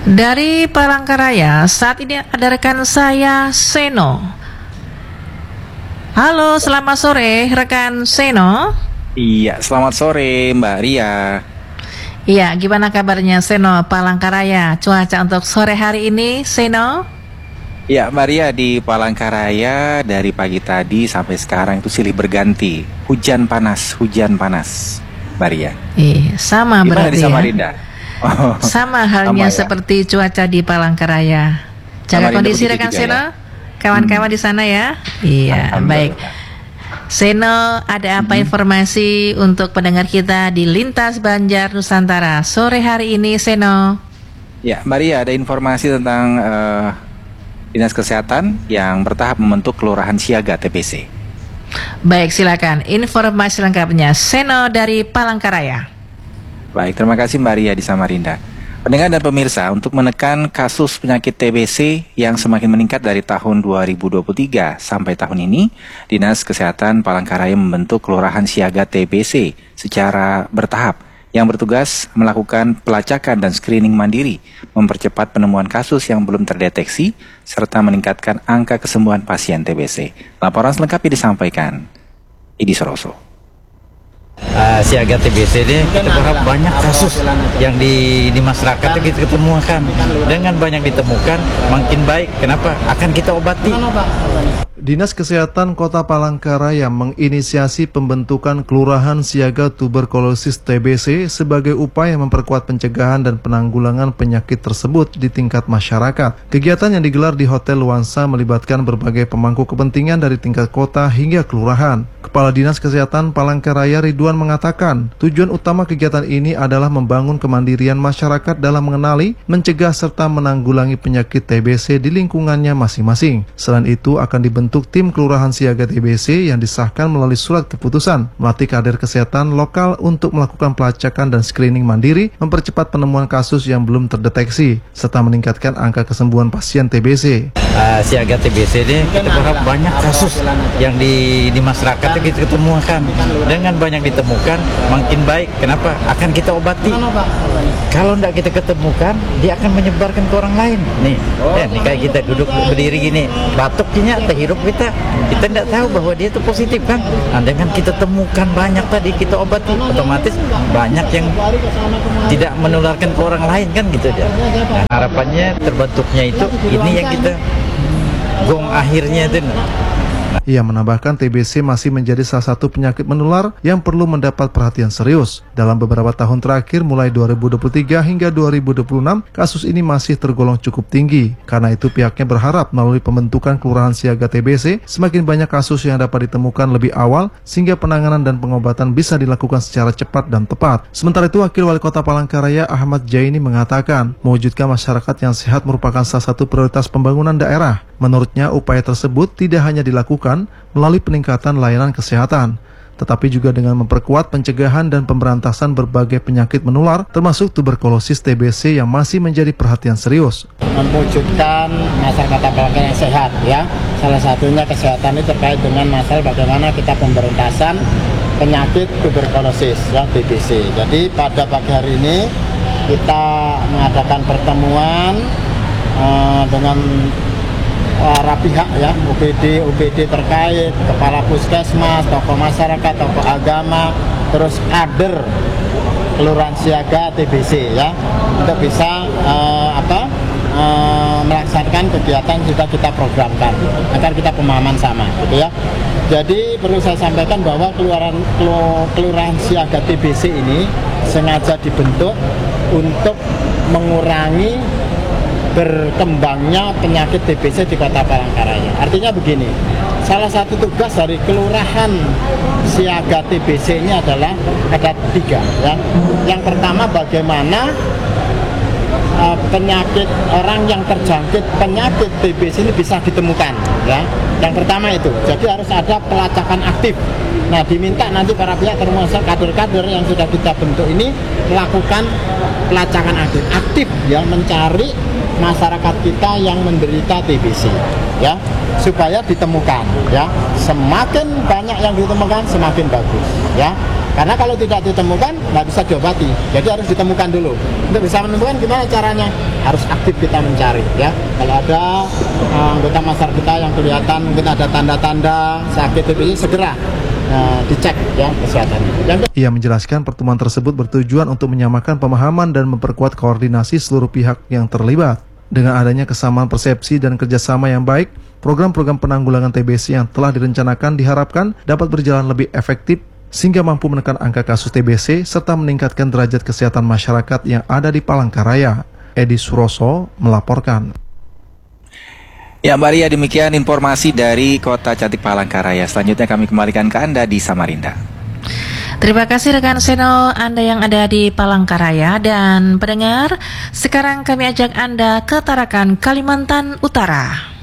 Dari Palangkaraya, saat ini ada rekan saya, Seno. Halo, selamat sore rekan Seno. Iya, selamat sore Mbak Ria. Iya, gimana kabarnya Seno, Palangkaraya? Cuaca untuk sore hari ini, Seno? Iya, Mbak Ria, di Palangkaraya dari pagi tadi sampai sekarang itu silih berganti. Hujan panas, Mbak Ria. Sama Gimana berarti di ya. Samarinda? Oh, Sama halnya sama ya. seperti cuaca di Palangkaraya. Jaga Samarinda kondisi begitu rekan juga Seno, ya? kawan-kawan di sana ya. Iya, baik. Alhamdulillah. Seno, ada apa informasi untuk pendengar kita di Lintas Banjar Nusantara sore hari ini, Seno? Ya, Mbak Ria, ada informasi tentang Dinas Kesehatan yang bertahap membentuk Kelurahan Siaga TBC. Baik, silakan informasi lengkapnya, Seno dari Palangkaraya. Baik, terima kasih Mbak Ria di Samarinda. Pendengar dan pemirsa, untuk menekan kasus penyakit TBC yang semakin meningkat dari tahun 2023 sampai tahun ini, Dinas Kesehatan Palangkaraya membentuk Kelurahan Siaga TBC secara bertahap yang bertugas melakukan pelacakan dan screening mandiri, mempercepat penemuan kasus yang belum terdeteksi, serta meningkatkan angka kesembuhan pasien TBC. Laporan selengkapnya disampaikan Idi Soroso. Siaga TBC ini kita berharap banyak kasus yang di masyarakat kita ketemukan. Dengan banyak ditemukan makin baik. Kenapa? Akan kita obati. Dinas Kesehatan Kota Palangkaraya menginisiasi pembentukan Kelurahan Siaga Tuberkulosis TBC sebagai upaya memperkuat pencegahan dan penanggulangan penyakit tersebut di tingkat masyarakat. Kegiatan yang digelar di Hotel Luansa melibatkan berbagai pemangku kepentingan dari tingkat kota hingga kelurahan. Kepala Dinas Kesehatan Palangkaraya Ridwan mengatakan, tujuan utama kegiatan ini adalah membangun kemandirian masyarakat dalam mengenali, mencegah serta menanggulangi penyakit TBC di lingkungannya masing-masing. Selain itu akan dibentuk tim Kelurahan Siaga TBC yang disahkan melalui surat keputusan, melatih kader kesehatan lokal untuk melakukan pelacakan dan screening mandiri, mempercepat penemuan kasus yang belum terdeteksi, serta meningkatkan angka kesembuhan pasien TBC. Siaga TBC ini kita berharap banyak kasus yang di masyarakat kita ketemukan. Dengan banyak ditemukan makin baik. Kenapa? Akan kita obati. Kalau tidak kita ketemukan, dia akan menyebarkan ke orang lain. Nih kayak kita duduk berdiri gini, batuknya terhirup kita tidak tahu bahwa dia itu positif kan. Nah, dengan kita temukan banyak tadi kita obati, otomatis banyak yang tidak menularkan ke orang lain kan gitu dia. Nah, harapannya terbentuknya itu ini yang kita gong akhirnya itu. Ia menambahkan TBC masih menjadi salah satu penyakit menular yang perlu mendapat perhatian serius. Dalam beberapa tahun terakhir, mulai 2023 hingga 2026, kasus ini masih tergolong cukup tinggi. Karena itu pihaknya berharap melalui pembentukan Kelurahan Siaga TBC, semakin banyak kasus yang dapat ditemukan lebih awal, sehingga penanganan dan pengobatan bisa dilakukan secara cepat dan tepat. Sementara itu, Wakil Wali Kota Palangkaraya Ahmad Jaini mengatakan, mewujudkan masyarakat yang sehat merupakan salah satu prioritas pembangunan daerah. Menurutnya, upaya tersebut tidak hanya dilakukan melalui peningkatan layanan kesehatan, tetapi juga dengan memperkuat pencegahan dan pemberantasan berbagai penyakit menular, termasuk tuberkulosis TBC yang masih menjadi perhatian serius. Mewujudkan masyarakat Palangkaraya yang sehat, ya. Salah satunya kesehatan ini terkait dengan masalah bagaimana kita pemberantasan penyakit tuberkulosis, ya, TBC. Jadi pada pagi hari ini kita mengadakan pertemuan dengan para pihak, ya, UPD terkait, kepala puskesmas, tokoh masyarakat, tokoh agama, terus kader Kelurahan Siaga TBC, ya, untuk bisa melaksanakan kegiatan yang sudah kita programkan agar kita pemahaman sama, gitu ya. Jadi perlu saya sampaikan bahwa Kelurahan Siaga TBC ini sengaja dibentuk untuk mengurangi berkembangnya penyakit TBC di Kota Palangkaraya. Artinya begini, salah satu tugas dari Kelurahan Siaga TBC ini adalah ada 3, ya. Yang pertama, bagaimana penyakit orang yang terjangkit penyakit TBC ini bisa ditemukan, ya. Yang pertama itu, jadi harus ada pelacakan aktif. Nah, diminta nanti para pihak termasuk kader-kader yang sudah kita bentuk ini melakukan pelacakan aktif, ya, mencari masyarakat kita yang menderita TBC, ya, supaya ditemukan, ya. Semakin banyak yang ditemukan semakin bagus, ya. Karena kalau tidak ditemukan nggak bisa diobati, jadi harus ditemukan dulu. Untuk bisa menemukan gimana caranya? harus aktif kita mencari ya. Kalau ada anggota masyarakat kita yang kelihatan mungkin ada tanda-tanda sakit TBC, segera dicek ya kesehatan. Ia menjelaskan pertemuan tersebut bertujuan untuk menyamakan pemahaman dan memperkuat koordinasi seluruh pihak yang terlibat. Dengan adanya kesamaan persepsi dan kerjasama yang baik, program-program penanggulangan TBC yang telah direncanakan diharapkan dapat berjalan lebih efektif sehingga mampu menekan angka kasus TBC serta meningkatkan derajat kesehatan masyarakat yang ada di Palangkaraya. Edi Suroso melaporkan. Ya Mbak Ria, demikian informasi dari Kota Cantik Palangkaraya. Selanjutnya kami kembalikan ke Anda di Samarinda. Terima kasih rekan Seno Anda yang ada di Palangkaraya. Dan pendengar, sekarang kami ajak Anda ke Tarakan, Kalimantan Utara.